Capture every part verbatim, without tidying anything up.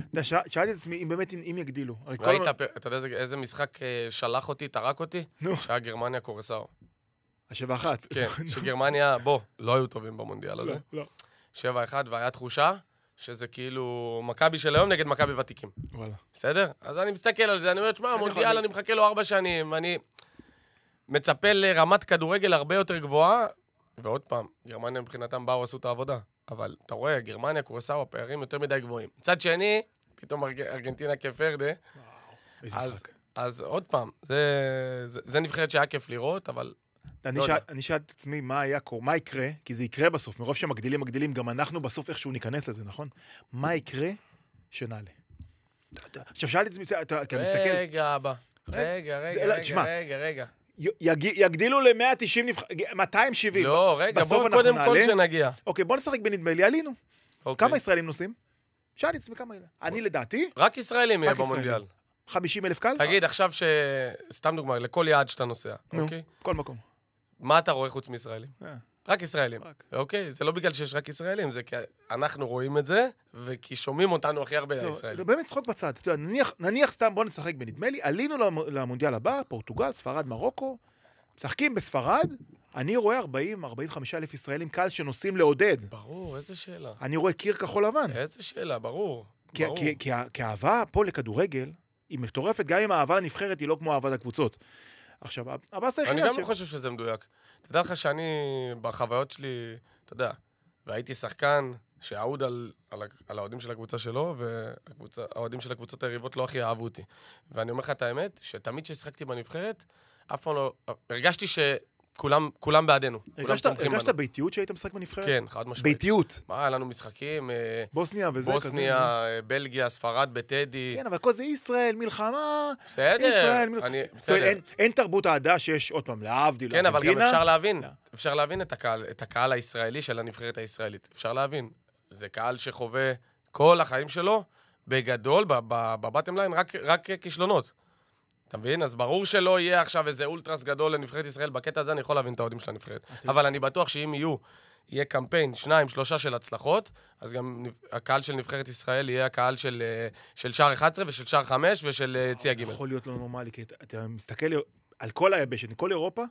שאלתי את עצמי, אם באמת, אם יגדילו. ראית, אתה יודע איזה משחק שלח אותי, טרק אותי? שהיה גרמניה קורסאו. השבע אחת. כן, שגרמניה, בוא, לא היו טובים במונדיאל הזה. לא. שבע אחת, והיה תחושה שזה כאילו מכבי של היום נגד מכבי ותיקים. וואלה. בסדר? אז אני מסתכל על זה, אני אומר, תשמע, המונדיאל, אני מחכה לו ארבע שנים, אני מצפה לרמת כדורגל הרבה יותר גבוהה, ועוד פעם, גרמניה מבחינתם באו, עשו את העבודה. אבל אתה רואה, גרמניה, קורסאו, הפערים יותר מדי גבוהים. מצד שני, פתאום ארגנטינה כפרדה. אז, אז עוד פעם, זה, זה, זה נבחרת שהיה כיף לראות, אבל... אני, שאל, אני שאלת את עצמי מה היה קורה, מה יקרה, כי זה יקרה בסוף, מרוב שמגדילים, מגדילים, גם אנחנו בסוף איכשהו ניכנס לזה, נכון? מה יקרה שנעלה? עכשיו שאלתי את עצמי, אתה, אתה מסתכל... רגע, אבא. רגע, רגע, רגע, תשמע, רגע, רגע. יג, יגדילו ל-מאה ותשעים, מאתיים שבעים. לא, רגע, בואו קודם כל שנגיע. אוקיי, בואו נשחק בנדמה לי, עלינו. אוקיי. כמה ישראלים נוסעים? שאלתי את עצמי כמה אלה. אני לדעתי... רק ישראלים יהיה במונדיאל. חמישים אלף קל? תגיד, עכשיו ש... סתם דוגמא, לכל יעד שאתה נוסע, אוקיי? כל מקום. מה אתה רואה חוץ מישראלים? רק ישראלים, אוקיי? זה לא בגלל שיש רק ישראלים, זה כי אנחנו רואים את זה, וכי שומעים אותנו הכי הרבה ישראלים. זה באמת צחוק בצד. נניח סתם, בוא נשחק בנדמה לי, עלינו למונדיאל הבא, פורטוגל, ספרד, מרוקו, משחקים בספרד, אני רואה ארבעים ארבעים וחמישה אלף ישראלים קל שנוסעים לעודד. ברור, איזה שאלה. אני רואה קיר כחול לבן. איזה שאלה, ברור. כי האהבה פה לכדורגל היא מטורפת, גם אם האהבה לנבחרת היא לא כמו האהבה לקבוצות. עכשיו, הבאסה היחידה... אני גם לא חושב שזה מדויק. תדע לך שאני, בחוויות שלי, אתה יודע, והייתי שחקן שעוד על, על, על האוהדים של הקבוצה שלו, והאוהדים של הקבוצות היריבות לא הכי אהבו אותי. ואני אומר לך את האמת, שתמיד ששחקתי בנבחרת, אף פעם לא... הרגשתי שכולם כולם בעדינו. הרגשת ביתיות שהיית משחק בנבחרת? כן, חד משמעית. ביתיות? מה, היה לנו משחקים... בוסניה וזה כזה. בוסניה, בלגיה, ספרד, בטדי. כן, אבל כל זה ישראל, מלחמה... בסדר. ישראל, אני, בסדר. אין, אין תרבות העדה שיש, עוד פעם, להבדיל, כן, אבל גם אפשר להבין. אפשר להבין את הקהל, את הקהל הישראלי של הנבחרת הישראלית. אפשר להבין. זה קהל שחווה כל החיים שלו, בגדול, בבטם ליין, רק, רק כישלונות. אתה מבין? אז ברור שלא יהיה עכשיו איזה אולטרס גדול לנבחרת ישראל. בקטע הזה אני יכול להבין את האוהדים של הנבחרת. אבל אני בטוח שאם יהיו, יהיה קמפיין, שניים, שלושה של הצלחות, אז גם הקהל של נבחרת ישראל יהיה הקהל של, של שער אחת עשרה ושל שער חמש ושל צי הגימל. יכול להיות לא נורמלי, כי אתה מסתכל על כל היבשת, כל אירופה,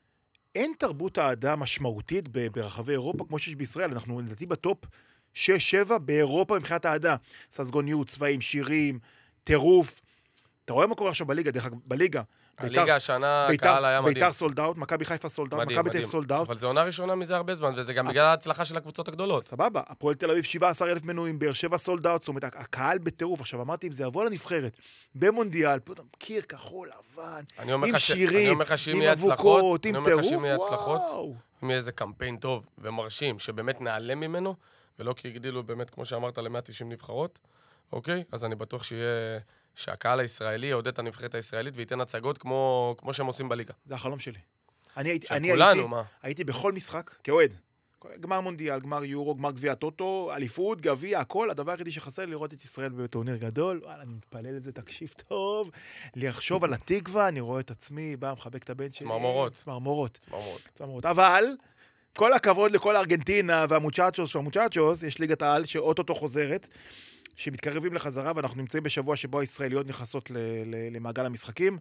אין תרבות האהדה משמעותית ברחבי אירופה, כמו שיש בישראל. אנחנו נדעתי בטופ שש שבע באירופה מבחינת האהדה. ססגוניות, צבעים, שירים, טירוף. אתה רואה מה קורה עכשיו בליגה, דרך אגב, בליגה. הליגה השנה, הקהל היה מדהים. ביתר סולד אאוט, מכבי חיפה סולד אאוט, מכבי תל אביב סולד אאוט. אבל זה עונה ראשונה מזה הרבה זמן, וזה גם בגלל ההצלחה של הקבוצות הגדולות. סבבה, הפועל תל אביב שבעה עשר אלף מנויים, באר שבע סולד אאוט, זאת אומרת, הקהל בטירוף. עכשיו אמרתי, אם זה יבוא לנבחרת, במונדיאל, פתאום קיר כחול לבן, עם שירים, עם אבוקות, עם טירוף, וואו. אם יהיה איזה קמפיין טוב ומרשים, שבאמת נעלם ממנו, ולא כי יגדילו באמת, כמו שאמרת, ל-מאה ותשעים נבחרות, אוקיי? אז אני בטוח שיהיה שהקהל הישראלי יעודד את הנבחרת הישראלית וייתן הצגות כמו, כמו שהם עושים בליגה. זה החלום שלי. אני הייתי, שכולנו, אני הייתי, מה? הייתי בכל משחק, כאוהד. גמר מונדיאל, גמר יורו, גמר גביע טוטו, אליפות, גביע, הכל. הדבר היחידי שחסר לראות את ישראל בטורניר גדול. וואלה, אני מתפלל לזה, תקשיב טוב. לחשוב על התקווה, אני רואה את עצמי, בא, מחבק את הבן שלי. צמרמורות. צמרמורות. צמרמורות. צמרמורות. אבל, כל הכבוד לכל הארגנטינה והמוצ'אצ'וס והמוצ'אצ'וס, יש ליגת העל שאוטוטו חוזרת, שמתקרבים לחזרה, ואנחנו נמצאים בשבוע שבו הישראליות נכנסות למעגל המשחקים.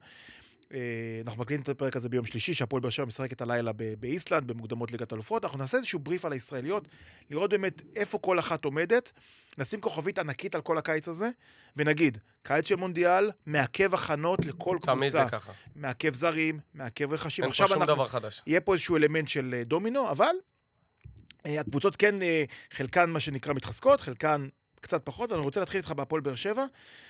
אנחנו מקליטים את הפרק הזה ביום שלישי, שהפועל באר שבע משחקת הלילה באיסלנד, במוקדמות ליגת האלופות. אנחנו נעשה איזשהו בריף על הישראליות, לראות באמת איפה כל אחת עומדת, נשים כוכבית ענקית על כל הקיץ הזה, ונגיד, קיץ של מונדיאל, מעכב הכנות לכל קבוצה. תמיד זה ככה. מעכב זרים, מעכב רכשים. אין פה שום דבר חדש. יהיה פה איזשהו אלמנט של דומינו, אבל הקבוצות כן, חלקן מה שנקרא מתחזקות, חלקן קצת פחות, ואני רוצה להתחיל איתך בהפועל באר שבע,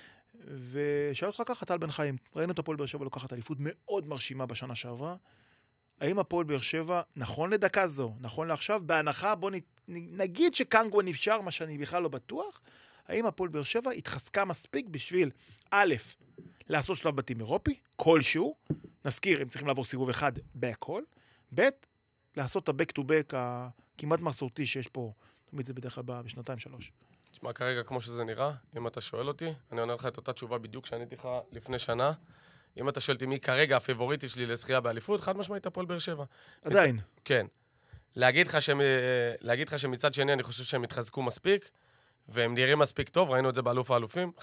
ושאל אותך ככה, טל בן חיים, ראינו את הפועל באר שבע לוקחת אליפות מאוד מרשימה בשנה שעברה, האם הפועל באר שבע, נכון לדקה זו, נכון לעכשיו, בהנחה, בוא נגיד שקנגו נפשר, מה שאני בכלל לא בטוח, האם הפועל באר שבע התחזקה מספיק בשביל, א', לעשות שלב בתים אירופי, כלשהו, נזכיר, הם צריכים לעבור סיבוב אחד בהכל, ב', לעשות את ה-back to back הכמעט מסורתי שיש פה, תמיד זה בדרך כלל בשנתיים שלוש. תשמע, כרגע כמו שזה נראה, אם אתה שואל אותי, אני עונה לך את אותה תשובה בדיוק שעניתי לך לפני שנה. אם אתה שואל אותי מי כרגע הפייבוריטי שלי לזכייה באליפות, חד משמעית הפועל באר שבע. עדיין. מצ... כן. להגיד לך, שמ... להגיד לך שמצד שני אני חושב שהם התחזקו מספיק, והם נראים מספיק טוב, ראינו את זה באלוף האלופים.